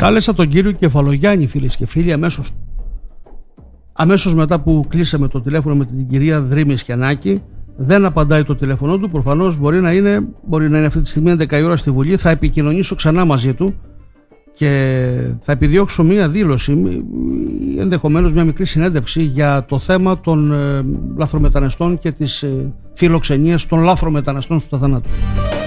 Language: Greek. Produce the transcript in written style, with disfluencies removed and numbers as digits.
Κάλεσα τον κύριο Κεφαλογιάννη, φίλες και φίλοι, αμέσως μετά που κλείσαμε το τηλέφωνο με την κυρία Δρήμη Σκιανάκη. Δεν απαντάει το τηλέφωνο του. Προφανώς μπορεί να είναι αυτή τη στιγμή 11 η ώρα στη Βουλή. Θα επικοινωνήσω ξανά μαζί του και θα επιδιώξω μία δήλωση, ενδεχομένως μια μικρή συνέντευξη για το θέμα των λαθρομεταναστών και της φιλοξενίας των λαθρομεταναστών στο θανάτου.